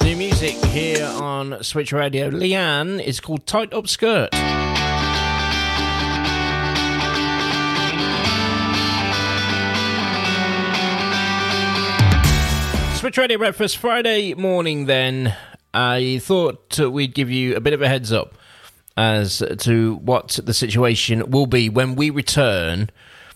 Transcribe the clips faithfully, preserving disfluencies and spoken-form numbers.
New music here on Switch Radio. Leanne is called Tight Up Skirt. Switch Radio Breakfast Friday morning then. I thought we'd give you a bit of a heads up as to what the situation will be when we return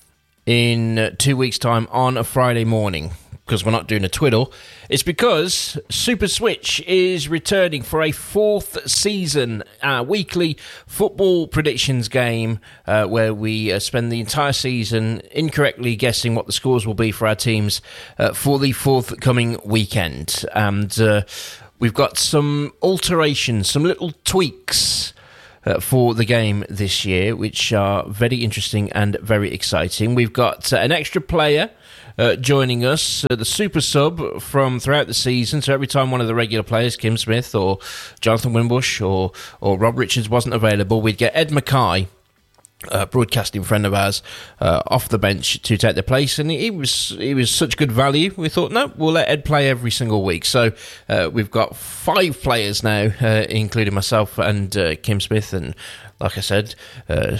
in two weeks' time on a Friday morning, because we're not doing a twiddle. It's because Super Switch is returning for a fourth season, uh, weekly football predictions game uh, where we uh, spend the entire season incorrectly guessing what the scores will be for our teams uh, for the forthcoming weekend. And uh, we've got some alterations, some little tweaks Uh, for the game this year, which are very interesting and very exciting. We've got uh, an extra player uh, joining us, uh, the super sub from throughout the season. So every time one of the regular players, Kim Smith or Jonathan Wimbush or, or Rob Richards, wasn't available, we'd get Ed Mackay, a broadcasting friend of ours, uh, off the bench to take the place, and he was he was such good value. We thought, no, we'll let Ed play every single week. So uh, we've got five players now, uh, including myself and uh, Kim Smith, and like I said, uh,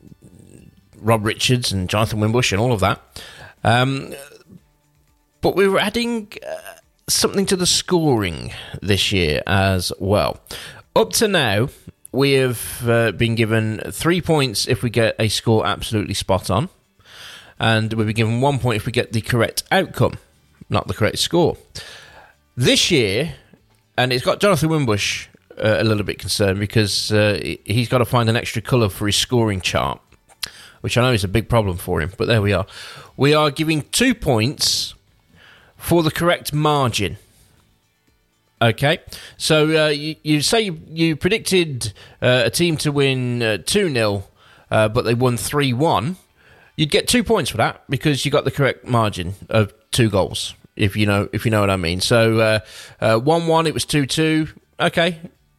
Rob Richards and Jonathan Wimbush and all of that. Um, but we were adding uh, something to the scoring this year as well. Up to now, we have uh, been given three points if we get a score absolutely spot on, and we've been given one point if we get the correct outcome, not the correct score. This year, and it's got Jonathan Wimbush uh, a little bit concerned because uh, he's got to find an extra colour for his scoring chart, which I know is a big problem for him, but there we are. We are giving two points for the correct margin. Okay, so uh, you, you say you, you predicted uh, a team to win uh, two nil, uh, but they won three one. You'd get two points for that because you got the correct margin of two goals, if you know if you know what I mean. So uh, uh, one one, it was two two. Okay,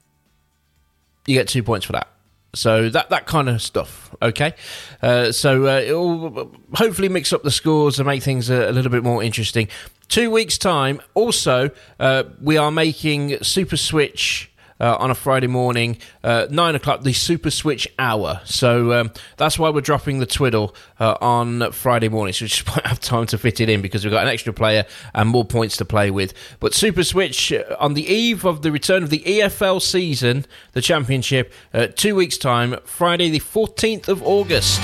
you get two points for that. So that that kind of stuff, okay? Uh, so uh, it will hopefully mix up the scores and make things a, a little bit more interesting. Two weeks' time, also, uh, we are making Super Switch uh, on a Friday morning, uh, nine o'clock, the Super Switch Hour. So um, that's why we're dropping the twiddle uh, on Friday morning. So we just won't have time to fit it in because we've got an extra player and more points to play with. But Super Switch, uh, on the eve of the return of the E F L season, the championship, uh, two weeks' time, Friday the fourteenth of August.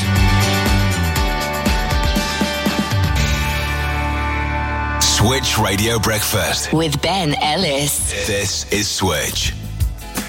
Switch Radio Breakfast with Ben Ellis. This is Switch.